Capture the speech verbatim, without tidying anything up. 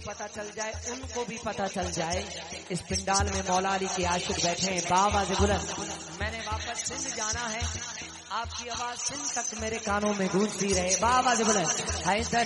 पता चल जाए, उनको भी पता चल जाए। इस पिंडाल में मौला अली के आशिक बैठे हैं। बाबा से बुलंद मैंने वापस सिंध जाना है, आपकी आवाज सिंध तक मेरे कानों में गूंजती रहे। बाबा से बुलंद हैदर